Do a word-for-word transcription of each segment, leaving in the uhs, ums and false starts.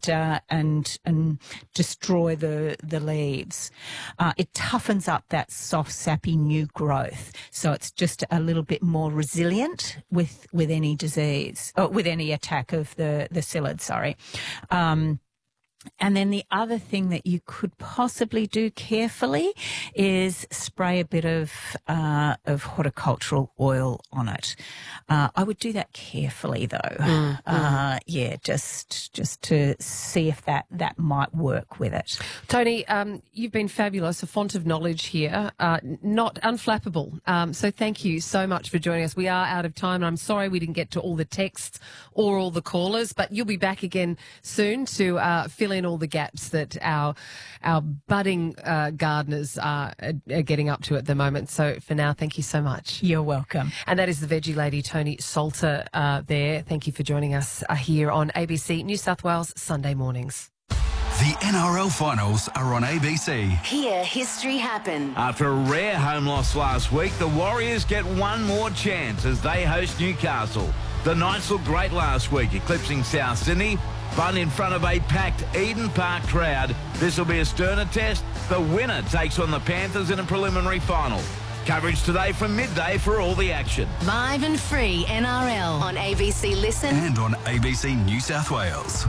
uh, and and destroy the the leaves. Uh, it toughens up that soft, sappy new growth, so it's just a little bit more resilient with with any disease, or with any attack of the the psyllid. Sorry. Um, And then the other thing that you could possibly do carefully is spray a bit of uh, of horticultural oil on it. Uh, I would do that carefully, though. Mm, uh, mm. Yeah, just just to see if that, that might work with it. Tony, um, you've been fabulous, a font of knowledge here, uh, not unflappable. Um, so thank you so much for joining us. We are out of time, and I'm sorry we didn't get to all the texts or all the callers, but you'll be back again soon to uh, fill in all the gaps that our our budding uh, gardeners are, are getting up to at the moment. So for now, thank you so much. You're welcome. And that is the veggie lady, Tony Salter, uh, there. Thank you for joining us uh, here on A B C New South Wales Sunday mornings. The N R L finals are on A B C. Hear history happen. After a rare home loss last week, the Warriors get one more chance as they host Newcastle. The Knights looked great last week, eclipsing South Sydney, but in front of a packed Eden Park crowd. This will be a sterner test. The winner takes on the Panthers in a preliminary final. Coverage today from midday for all the action. Live and free N R L on A B C Listen and on A B C New South Wales.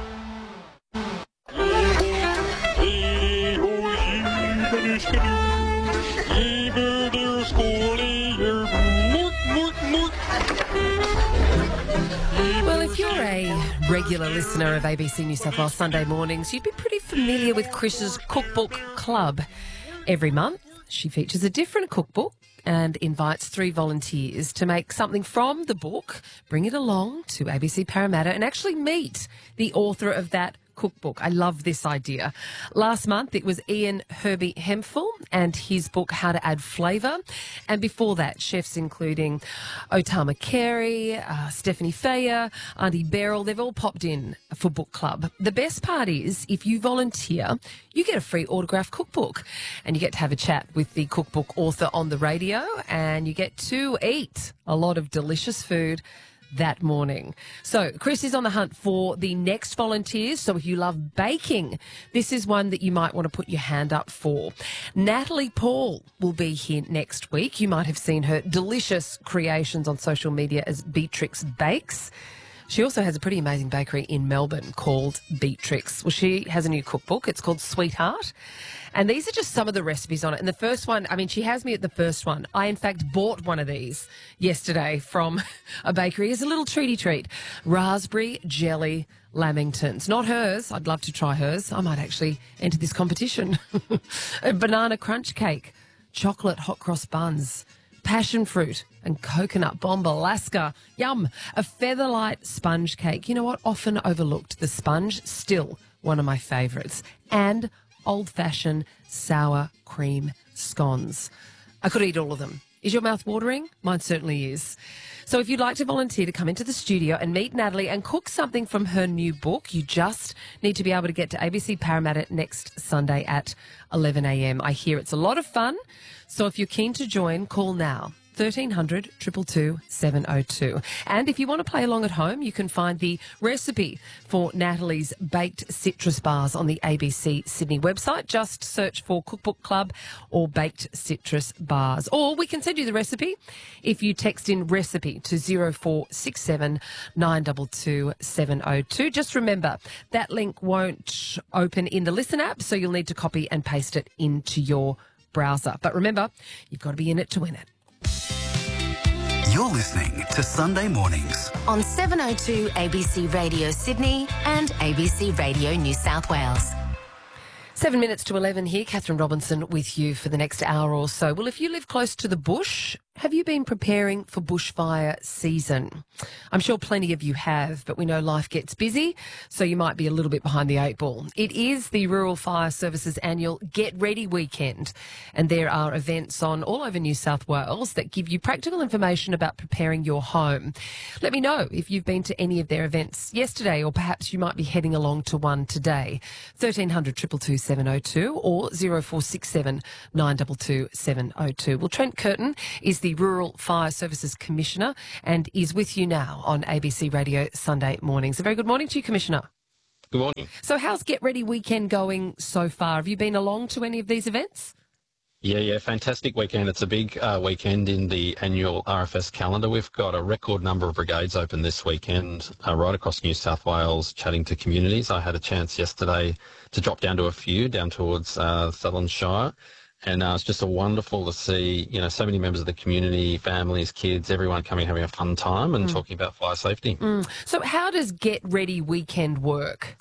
Well, if you're a regular listener of A B C New South Wales Sunday mornings, you'd be pretty familiar with Chris's Cookbook Club. Every month, she features a different cookbook and invites three volunteers to make something from the book, bring it along to A B C Parramatta and actually meet the author of that cookbook. I love this idea. Last month it was Ian Herbie Hemphill and his book How to Add Flavour, and before that chefs including Otama Carey, uh, Stephanie Fayer, Auntie Beryl, they've all popped in for book club. The best part is if you volunteer you get a free autographed cookbook and you get to have a chat with the cookbook author on the radio and you get to eat a lot of delicious food that morning. So Chris is on the hunt for the next volunteers. So if you love baking, this is one that you might want to put your hand up for. Natalie Paul will be here next week. You might have seen her delicious creations on social media as Beatrix Bakes. She also has a pretty amazing bakery in Melbourne called Beatrix. Well, she has a new cookbook. It's called Sweetheart. And these are just some of the recipes on it. And the first one, I mean, she has me at the first one. I, in fact, bought one of these yesterday from a bakery as a little treaty treat. Raspberry jelly lamingtons. Not hers. I'd love to try hers. I might actually enter this competition. A banana crunch cake, chocolate hot cross buns, passion fruit and coconut bomb Alaska. Yum. A featherlight sponge cake. You know what? Often overlooked. The sponge, still one of my favourites. And old-fashioned sour cream scones. I could eat all of them. Is your mouth watering? Mine certainly is. So if you'd like to volunteer to come into the studio and meet Natalie and cook something from her new book, you just need to be able to get to A B C Parramatta next Sunday at eleven a m. I hear it's a lot of fun. So if you're keen to join, call now. thirteen hundred, two two two, seven oh two. And if you want to play along at home, you can find the recipe for Natalie's baked citrus bars on the A B C Sydney website. Just search for Cookbook Club or Baked Citrus Bars. Or we can send you the recipe if you text in recipe to zero four six seven, nine two two, seven oh two. Just remember, that link won't open in the Listen app, so you'll need to copy and paste it into your browser. But remember, you've got to be in it to win it. You're listening to Sunday Mornings on seven oh two A B C Radio Sydney and A B C Radio New South Wales. Seven minutes to eleven here. Catherine Robinson with you for the next hour or so. Well, if you live close to the bush, have you been preparing for bushfire season? I'm sure plenty of you have, but we know life gets busy, so you might be a little bit behind the eight ball. It is the Rural Fire Services annual Get Ready weekend, and there are events on all over New South Wales that give you practical information about preparing your home. Let me know if you've been to any of their events yesterday, or perhaps you might be heading along to one today. thirteen hundred, two two two, seven oh two or zero four six seven, nine two two, seven oh two. Well, Trent Curtin is the Rural Fire Services Commissioner and is with you now on A B C Radio Sunday mornings. A very good morning to you, Commissioner. Good morning. So how's Get Ready Weekend going so far? Have you been along to any of these events? Yeah, yeah, fantastic weekend. It's a big uh, weekend in the annual R F S calendar. We've got a record number of brigades open this weekend uh, right across New South Wales, chatting to communities. I had a chance yesterday to drop down to a few, down towards uh, Sutherland Shire. And uh, it's just a wonderful to see, you know, so many members of the community, families, kids, everyone coming, having a fun time and mm. talking about fire safety. Mm. So how does Get Ready Weekend work?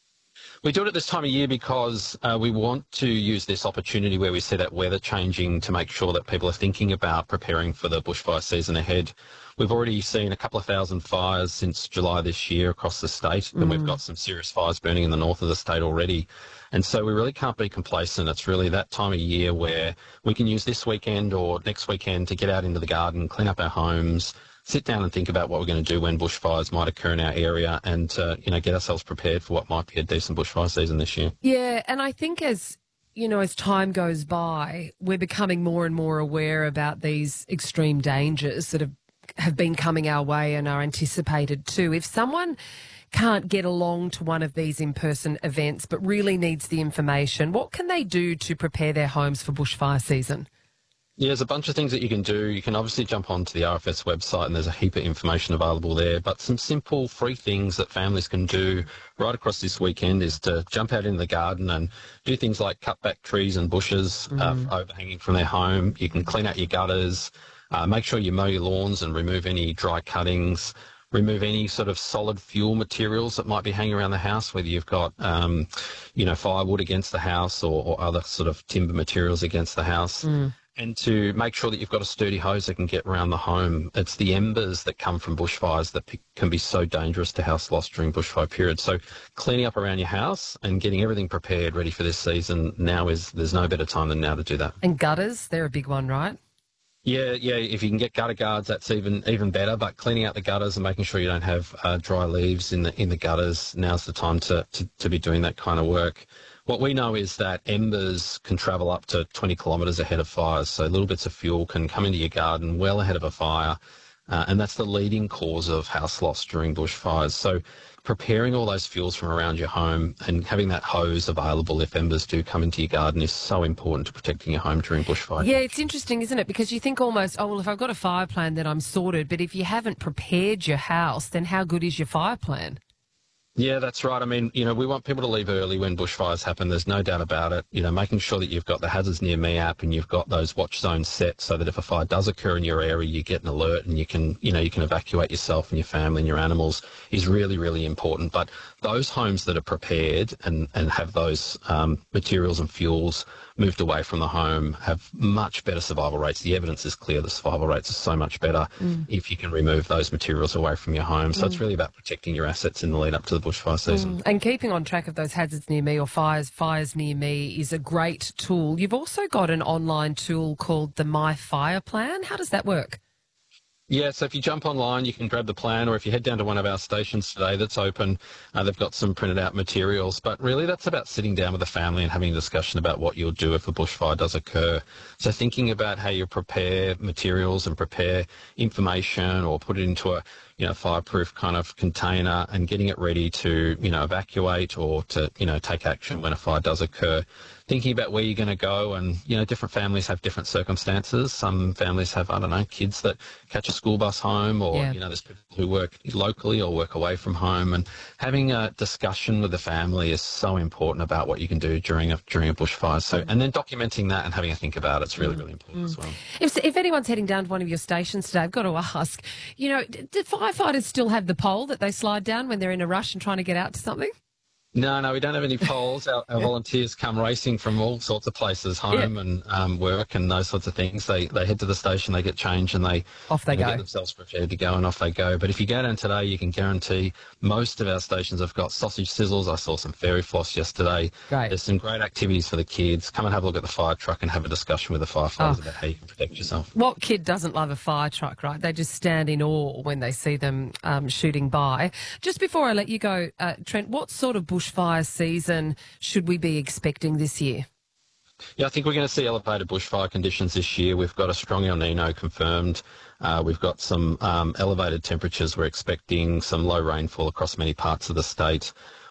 We do it at this time of year because uh, we want to use this opportunity where we see that weather changing to make sure that people are thinking about preparing for the bushfire season ahead. We've already seen a couple of thousand fires since July this year across the state, mm. and we've got some serious fires burning in the north of the state already. And so we really can't be complacent. It's really that time of year where we can use this weekend or next weekend to get out into the garden, clean up our homes, sit down and think about what we're going to do when bushfires might occur in our area and, uh, you know, get ourselves prepared for what might be a decent bushfire season this year. Yeah, and I think as, you know, as time goes by, we're becoming more and more aware about these extreme dangers that have, have been coming our way and are anticipated too. If someone can't get along to one of these in-person events but really needs the information, what can they do to prepare their homes for bushfire season? Yeah, there's a bunch of things that you can do. You can obviously jump onto the R F S website and there's a heap of information available there, but some simple free things that families can do right across this weekend is to jump out into the garden and do things like cut back trees and bushes mm. uh, overhanging from their home. You can clean out your gutters, uh, make sure you mow your lawns and remove any dry cuttings, remove any sort of solid fuel materials that might be hanging around the house, whether you've got, um, you know, firewood against the house or, or other sort of timber materials against the house. Mm. And to make sure that you've got a sturdy hose that can get around the home. It's the embers that come from bushfires that p- can be so dangerous to house loss during bushfire periods. So cleaning up around your house and getting everything prepared, ready for this season now is, there's no better time than now to do that. And gutters, they're a big one, right? Yeah, yeah. If you can get gutter guards, that's even even better. But cleaning out the gutters and making sure you don't have uh, dry leaves in the in the gutters, now's the time to, to, to be doing that kind of work. What we know is that embers can travel up to twenty kilometres ahead of fires. So little bits of fuel can come into your garden well ahead of a fire. Uh, and that's the leading cause of house loss during bushfires. So preparing all those fuels from around your home and having that hose available if embers do come into your garden is so important to protecting your home during bushfire. Yeah, it's interesting, isn't it? Because you think almost, oh, well, if I've got a fire plan, then I'm sorted. But if you haven't prepared your house, then how good is your fire plan? Yeah, that's right. I mean, you know, we want people to leave early when bushfires happen. There's no doubt about it. You know, making sure that you've got the Hazards Near Me app and you've got those watch zones set so that if a fire does occur in your area, you get an alert and you can, you know, you can evacuate yourself and your family and your animals is really, really important. But those homes that are prepared and, and have those um, materials and fuels moved away from the home have much better survival rates. The evidence is clear. The survival rates are so much better mm. if you can remove those materials away from your home. So mm. it's really about protecting your assets in the lead up to the bushfire season. Mm. And keeping on track of those hazards near me or fires, fires near me is a great tool. You've also got an online tool called the My Fire Plan. How does that work? Yeah, so if you jump online, you can grab the plan, or if you head down to one of our stations today that's open, uh, they've got some printed out materials. But really that's about sitting down with the family and having a discussion about what you'll do if a bushfire does occur. So thinking about how you prepare materials and prepare information or put it into a, you know, fireproof kind of container and getting it ready to, you know, evacuate or to, you know, take action when a fire does occur. Thinking about where you're going to go, and, you know, different families have different circumstances. Some families have, I don't know, kids that catch a school bus home, or, yeah. you know, there's people who work locally or work away from home. And having a discussion with the family is so important about what you can do during a, during a bushfire. So, and then documenting that and having a think about it's really, really important mm. as well. If, if anyone's heading down to one of your stations today, I've got to ask, you know, do firefighters still have the pole that they slide down when they're in a rush and trying to get out to something? No, no, we don't have any poles. Our, our volunteers come racing from all sorts of places, home yeah. and um, work and those sorts of things. They they head to the station, they get changed, and they off they you know, go. Get themselves prepared to go, and off they go. But if you go down today, you can guarantee most of our stations have got sausage sizzles. I saw some fairy floss yesterday. Great. There's some great activities for the kids. Come and have a look at the fire truck and have a discussion with the firefighters oh. about how you can protect yourself. What kid doesn't love a fire truck, right? They just stand in awe when they see them um, shooting by. Just before I let you go, uh, Trent, what sort of bushfire season should we be expecting this year? Yeah, I think we're going to see elevated bushfire conditions this year. We've got a strong El Nino confirmed. Uh, we've got some um, elevated temperatures. We're expecting some low rainfall across many parts of the state.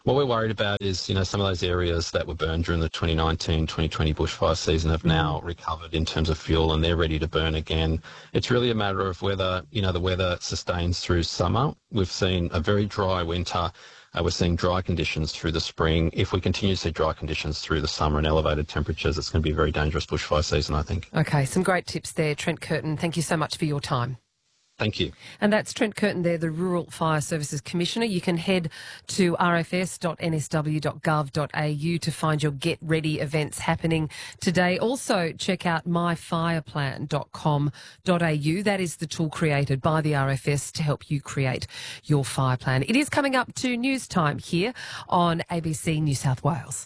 What we're worried about is, you know, some of those areas that were burned during the twenty nineteen twenty twenty bushfire season have now recovered in terms of fuel and they're ready to burn again. It's really a matter of whether, you know, the weather sustains through summer. We've seen a very dry winter. Uh, we're seeing dry conditions through the spring. If we continue to see dry conditions through the summer and elevated temperatures, it's going to be a very dangerous bushfire season, I think. Okay, some great tips there, Trent Curtin. Thank you so much for your time. Thank you. And that's Trent Curtin there, the Rural Fire Services Commissioner. You can head to r f s dot n s w dot gov dot a u to find your Get Ready events happening today. Also, check out my fire plan dot com dot a u. That is the tool created by the R F S to help you create your fire plan. It is coming up to news time here on A B C New South Wales.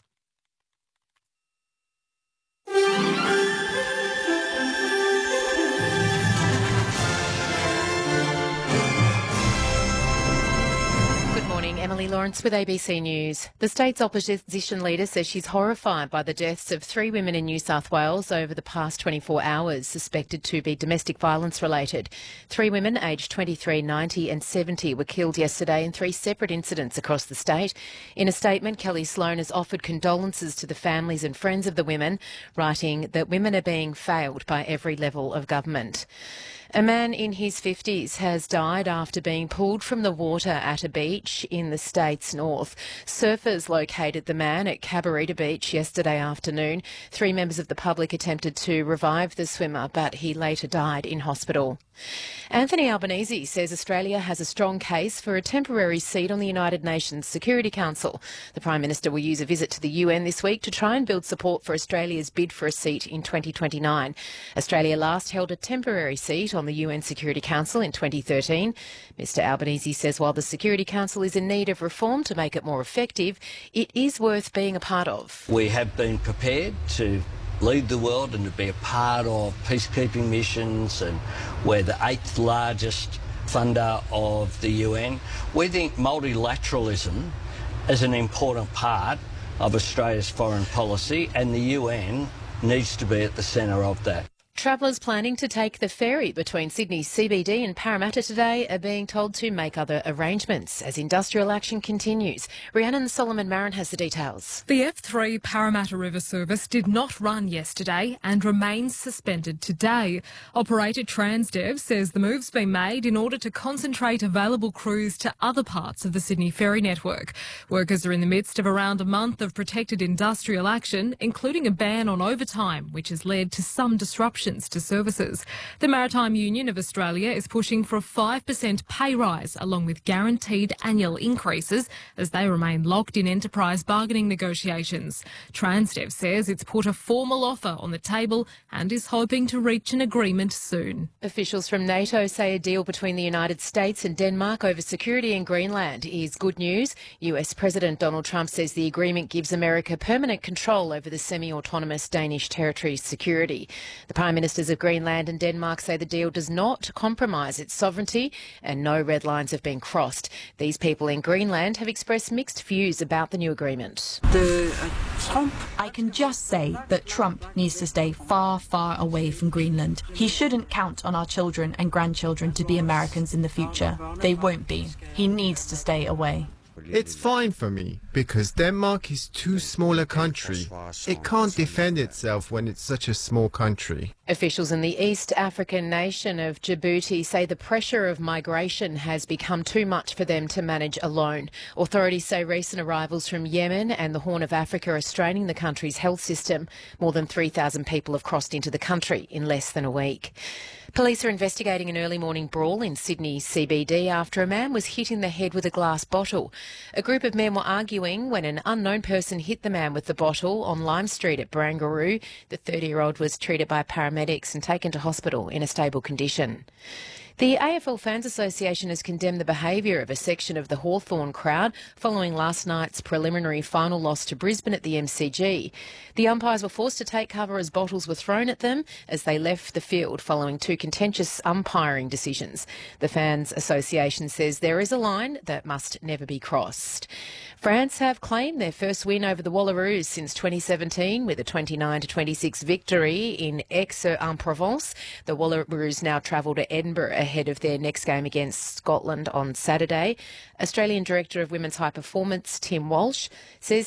Emily Lawrence with A B C News. The state's opposition leader says she's horrified by the deaths of three women in New South Wales over the past twenty-four hours, suspected to be domestic violence related. Three women aged twenty-three, ninety and seventy were killed yesterday in three separate incidents across the state. In a statement, Kelly Sloan has offered condolences to the families and friends of the women, writing that women are being failed by every level of government. A man in his fifties has died after being pulled from the water at a beach in the state's north. Surfers located the man at Cabarita Beach yesterday afternoon. Three members of the public attempted to revive the swimmer, but he later died in hospital. Anthony Albanese says Australia has a strong case for a temporary seat on the United Nations Security Council. The Prime Minister will use a visit to the U N this week to try and build support for Australia's bid for a seat in twenty twenty-nine. Australia last held a temporary seat on the U N Security Council in twenty thirteen. Mister Albanese says while the Security Council is in need of reform to make it more effective, it is worth being a part of. We have been prepared to lead the world and to be a part of peacekeeping missions, and we're the eighth largest funder of the U N. We think multilateralism is an important part of Australia's foreign policy, and the U N needs to be at the centre of that. Travellers planning to take the ferry between Sydney's C B D and Parramatta today are being told to make other arrangements as industrial action continues. Rhiannon Solomon-Marin has the details. The F three Parramatta River service did not run yesterday and remains suspended today. Operator Transdev says the move's been made in order to concentrate available crews to other parts of the Sydney ferry network. Workers are in the midst of around a month of protected industrial action, including a ban on overtime, which has led to some disruption to services. The Maritime Union of Australia is pushing for a five percent pay rise along with guaranteed annual increases as they remain locked in enterprise bargaining negotiations. Transdev says it's put a formal offer on the table and is hoping to reach an agreement soon. Officials from NATO say a deal between the United States and Denmark over security in Greenland is good news. U S President Donald Trump says the agreement gives America permanent control over the semi-autonomous Danish territory's security. The Prime Ministers of Greenland and Denmark say the deal does not compromise its sovereignty and no red lines have been crossed. These people in Greenland have expressed mixed views about the new agreement. The, uh, Trump. I can just say that Trump needs to stay far, far away from Greenland. He shouldn't count on our children and grandchildren to be Americans in the future. They won't be. He needs to stay away. It's fine for me, because Denmark is too small a country. It can't defend itself when it's such a small country. Officials in the East African nation of Djibouti say the pressure of migration has become too much for them to manage alone. Authorities say recent arrivals from Yemen and the Horn of Africa are straining the country's health system. More than three thousand people have crossed into the country in less than a week. Police are investigating an early morning brawl in Sydney C B D after a man was hit in the head with a glass bottle. A group of men were arguing when an unknown person hit the man with the bottle on Lime Street at Barangaroo. The thirty-year-old was treated by paramedics and taken to hospital in a stable condition. The A F L Fans Association has condemned the behaviour of a section of the Hawthorn crowd following last night's preliminary final loss to Brisbane at the M C G. The umpires were forced to take cover as bottles were thrown at them as they left the field following two contentious umpiring decisions. The Fans Association says there is a line that must never be crossed. France have claimed their first win over the Wallaroos since twenty seventeen with a twenty-nine to twenty-six victory in Aix-en-Provence. The Wallaroos now travel to Edinburgh ahead of their next game against Scotland on Saturday. Australian Director of Women's High Performance Tim Walsh says